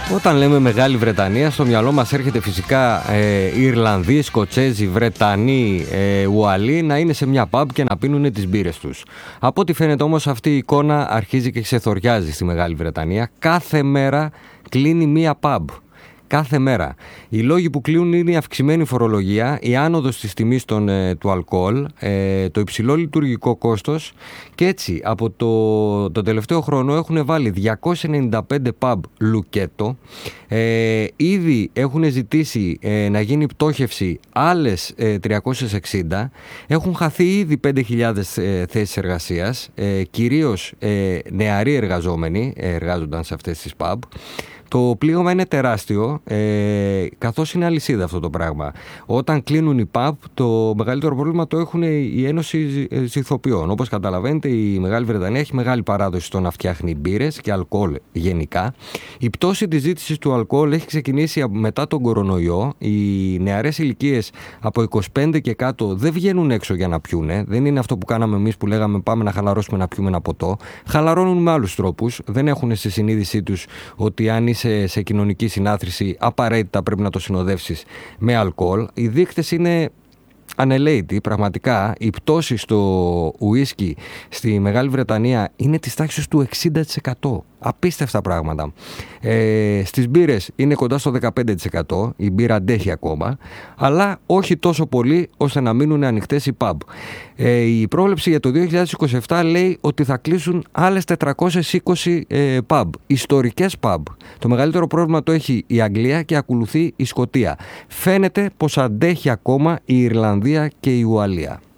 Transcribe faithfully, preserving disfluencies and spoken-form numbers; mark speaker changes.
Speaker 1: Όταν λέμε Μεγάλη Βρετανία, στο μυαλό μας έρχεται φυσικά ε, Ιρλανδοί, Σκοτσέζοι, Βρετανοί, ε, Ουαλοί να είναι σε μια pub και να πίνουν τις μπύρες τους. Από ό,τι φαίνεται όμως αυτή η εικόνα αρχίζει και ξεθοριάζει στη Μεγάλη Βρετανία. Κάθε μέρα κλείνει μια pub. Κάθε μέρα. Οι λόγοι που κλείνουν είναι η αυξημένη φορολογία, η άνοδος της τιμής των, ε, του αλκοόλ, ε, το υψηλό λειτουργικό κόστος και έτσι από το, το τελευταίο χρόνο έχουν βάλει διακόσια ενενήντα πέντε pub λουκέτο. Ε, ήδη έχουν ζητήσει ε, να γίνει πτώχευση άλλες ε, τριακόσιες εξήντα. Έχουν χαθεί ήδη πέντε χιλιάδες ε, θέσεις εργασίας, ε, κυρίως ε, νεαροί εργαζόμενοι ε, εργάζονταν σε αυτές τις pub. Το πλήγωμα είναι τεράστιο, ε, καθώς είναι αλυσίδα αυτό το πράγμα. Όταν κλείνουν οι pub, το μεγαλύτερο πρόβλημα το έχουν η Ένωση Ηθοποιών. Όπως καταλαβαίνετε, η Μεγάλη Βρετανία έχει μεγάλη παράδοση στο να φτιάχνει μπύρες και αλκοόλ γενικά. Η πτώση της ζήτησης του αλκοόλ έχει ξεκινήσει μετά τον κορονοϊό. Οι νεαρές ηλικίες από είκοσι πέντε και κάτω δεν βγαίνουν έξω για να πιούνε. Δεν είναι αυτό που κάναμε εμείς που λέγαμε πάμε να χαλαρώσουμε να πιούμε ένα ποτό. Χαλαρώνουν με άλλους τρόπους. Δεν έχουν στη συνείδησή τους ότι αν Σε, σε κοινωνική συνάθρηση απαραίτητα πρέπει να το συνοδεύσεις με αλκοόλ. Οι δείκτες είναι ανελαίητοι. Πραγματικά η πτώση στο ουίσκι στη Μεγάλη Βρετανία είναι της τάξης του εξήντα τοις εκατό. Απίστευτα πράγματα. Ε, στις μπύρες είναι κοντά στο δεκαπέντε τοις εκατό. Η μπύρα αντέχει ακόμα, αλλά όχι τόσο πολύ ώστε να μείνουν ανοιχτές οι pub. Ε, η πρόβλεψη για το δύο χιλιάδες είκοσι επτά λέει ότι θα κλείσουν άλλες τετρακόσιες είκοσι ε, pub, ιστορικές pub. Το μεγαλύτερο πρόβλημα το έχει η Αγγλία και ακολουθεί η Σκωτία. Φαίνεται πως αντέχει ακόμα η Ιρλανδία και η Ουαλία.